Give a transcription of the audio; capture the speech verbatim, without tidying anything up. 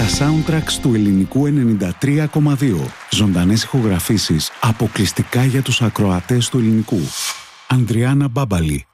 soundtracks του ελληνικού ενενήντα τρία κόμμα δύο. Ζωντανές ηχογραφήσεις αποκλειστικά για τους ακροατές του ελληνικού. Ανδριάννα Μπάμπαλη.